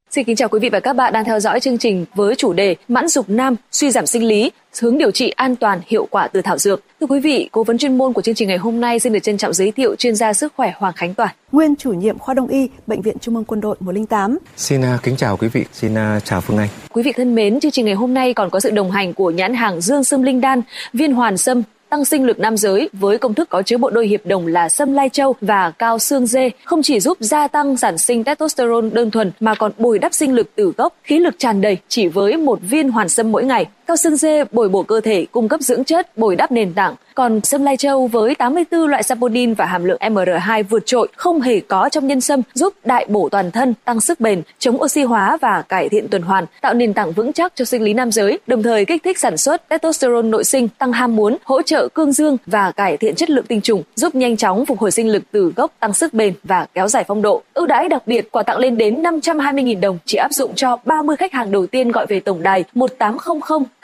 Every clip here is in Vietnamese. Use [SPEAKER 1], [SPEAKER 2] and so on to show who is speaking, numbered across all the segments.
[SPEAKER 1] Xin kính chào quý vị và các bạn đang theo dõi chương trình với chủ đề mãn dục nam, suy giảm sinh lý, hướng điều trị an toàn, hiệu quả từ thảo dược. Thưa quý vị, cố vấn chuyên môn của chương trình ngày hôm nay xin được trân trọng giới thiệu chuyên gia sức khỏe Hoàng Khánh Toàn,
[SPEAKER 2] nguyên chủ nhiệm khoa Đông y, Bệnh viện Trung ương Quân đội 108.
[SPEAKER 3] Xin kính chào quý vị, xin chào Phương Anh.
[SPEAKER 1] Quý vị thân mến, chương trình ngày hôm nay còn có sự đồng hành của nhãn hàng Dương Sâm Linh Đan, viên hoàn sâm, tăng sinh lực nam giới với công thức có chứa bộ đôi hiệp đồng là sâm lai châu và cao xương dê, không chỉ giúp gia tăng sản sinh testosterone đơn thuần mà còn bồi đắp sinh lực từ gốc, khí lực tràn đầy chỉ với một viên hoàn sâm mỗi ngày. Cao xương dê bồi bổ cơ thể, cung cấp dưỡng chất, bồi đắp nền tảng. Còn sâm lai châu với 84 loại saponin và hàm lượng MR2 vượt trội không hề có trong nhân sâm, giúp đại bổ toàn thân, tăng sức bền, chống oxy hóa và cải thiện tuần hoàn, tạo nền tảng vững chắc cho sinh lý nam giới, đồng thời kích thích sản xuất testosterone nội sinh, tăng ham muốn, hỗ trợ cương dương và cải thiện chất lượng tinh trùng, giúp nhanh chóng phục hồi sinh lực từ gốc, tăng sức bền và kéo dài phong độ. Ưu đãi đặc biệt, quà tặng lên đến 520.000 đồng chỉ áp dụng cho 30 khách hàng đầu tiên gọi về tổng đài 1800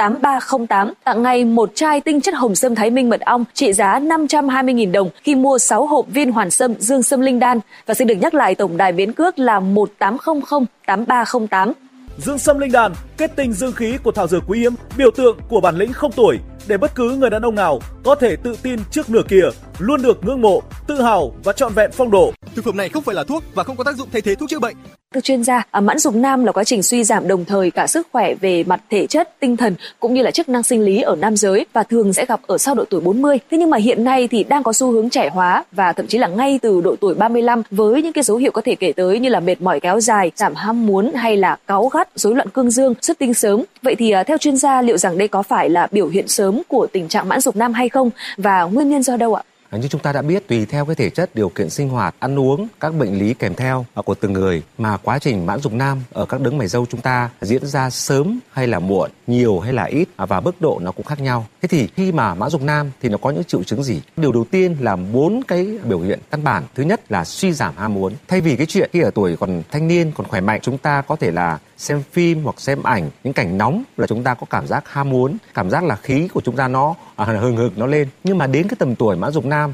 [SPEAKER 1] 8308, tặng ngay một chai tinh chất hồng sâm Thái Minh mật ong trị giá 520.000 đồng khi mua 6 hộp viên hoàn sâm Dương Sâm Linh Đan. Và xin được nhắc lại tổng đài miễn cước là 1800 8308.
[SPEAKER 4] Dương Sâm Linh Đan, kết tinh dương khí của thảo dược quý hiếm, biểu tượng của bản lĩnh không tuổi, để bất cứ người đàn ông nào có thể tự tin trước nửa kia, luôn được ngưỡng mộ, tự hào và trọn vẹn phong độ.
[SPEAKER 5] Thực phẩm này không phải là thuốc và không có tác dụng thay thế thuốc chữa bệnh.
[SPEAKER 1] Thưa chuyên gia, mãn dục nam là quá trình suy giảm đồng thời cả sức khỏe về mặt thể chất, tinh thần cũng như là chức năng sinh lý ở nam giới và thường sẽ gặp ở sau độ tuổi 40. Thế nhưng mà hiện nay thì đang có xu hướng trẻ hóa và thậm chí là ngay từ độ tuổi 35 với những cái dấu hiệu có thể kể tới như là mệt mỏi kéo dài, giảm ham muốn hay là cáu gắt, rối loạn cương dương, xuất tinh sớm. Vậy thì theo chuyên gia, liệu rằng đây có phải là biểu hiện sớm của tình trạng mãn dục nam hay không và nguyên nhân do đâu ạ?
[SPEAKER 3] Như chúng ta đã biết, tùy theo cái thể chất, điều kiện sinh hoạt, ăn uống, các bệnh lý kèm theo của từng người mà quá trình mãn dục nam ở các đấng mày râu chúng ta diễn ra sớm hay là muộn, nhiều hay là ít và mức độ nó cũng khác nhau. Thế thì khi mà mãn dục nam thì nó có những triệu chứng gì? Điều đầu tiên là 4 cái biểu hiện căn bản. Thứ nhất là suy giảm ham muốn. Thay vì cái chuyện khi ở tuổi còn thanh niên, còn khỏe mạnh, chúng ta có thể là xem phim hoặc xem ảnh những cảnh nóng là chúng ta có cảm giác ham muốn, cảm giác là khí của chúng ta nó hừng hực nó lên. Nhưng mà đến cái tầm tuổi mãn dục nam